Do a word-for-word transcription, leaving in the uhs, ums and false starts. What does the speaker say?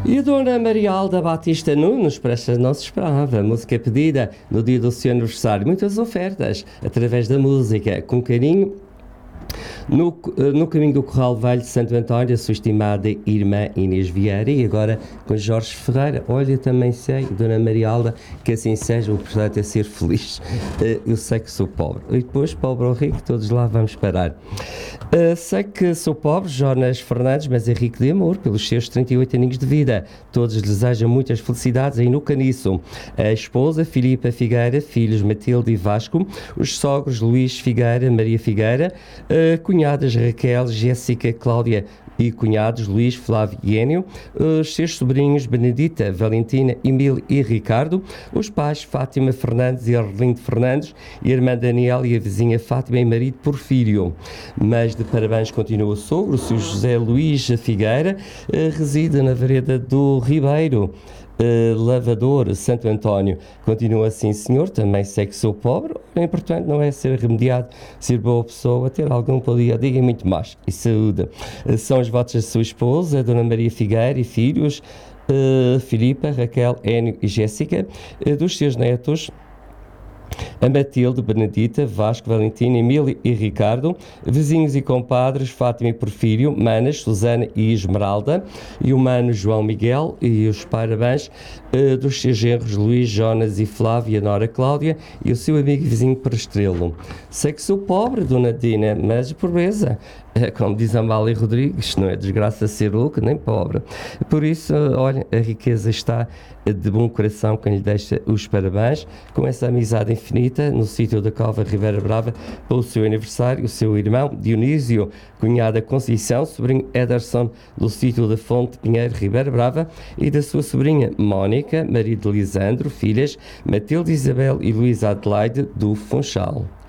E a Dona Maria Alda Batista Nunes, para esta não se esperava, música pedida no dia do seu aniversário, muitas ofertas através da música, com carinho. No, no caminho do Corral Velho de Santo António, a sua estimada irmã Inês Vieira, e agora com Jorge Ferreira. Olha, também sei, Dona Maria Alda, que assim seja, o importante é ser feliz. Eu sei que sou pobre. E depois, pobre ou rico, todos lá vamos parar. Uh, sei que sou pobre, Jonas Fernandes, mas é rico de amor pelos seus trinta e oito aninhos de vida. Todos desejam muitas felicidades aí no Caniço. A esposa, Filipa Figueira, filhos Matilde e Vasco, os sogros Luís Figueira, Maria Figueira, uh, cunhadas Raquel, Jéssica, Cláudia e cunhados Luís, Flávio e Énio, os seus sobrinhos Benedita, Valentina, Emílio e Ricardo, os pais Fátima Fernandes e Arlindo Fernandes, e a irmã Daniela e a vizinha Fátima e marido Porfírio. Mas de parabéns continua o sogro, o seu José Luís Figueira, reside na vereda do Ribeiro. Uh, lavador, Santo António. Continua assim, senhor, também sei que sou pobre. O importante não é ser remediado, ser boa pessoa, ter algum para o dia a dia, muito mais. E saúde. Uh, são os votos da sua esposa, Dona Maria Figueira, e filhos, uh, Filipa, Raquel, Énio e Jéssica, uh, dos seus netos, a Matilde, Benedita, Vasco, Valentina, Emílio e Ricardo, vizinhos e compadres Fátima e Porfírio, manas Susana e Esmeralda, e o mano João Miguel, e os parabéns uh, dos seus genros Luís, Jonas e Flávia, a Nora Cláudia, e o seu amigo e vizinho Prestrelo. Sei que sou pobre, Dona Dina, mas pobreza, como diz Amália Rodrigues, não é desgraça ser louco nem pobre. Por isso, olha, a riqueza está de bom coração quem lhe deixa os parabéns, com essa amizade infinita no sítio da Cova Ribeira Brava, pelo seu aniversário, o seu irmão Dionísio, cunhada Conceição, sobrinho Ederson, do sítio da Fonte Pinheiro Ribeira Brava, e da sua sobrinha Mónica, marido de Lisandro, filhas Matilde Isabel e Luísa Adelaide do Funchal.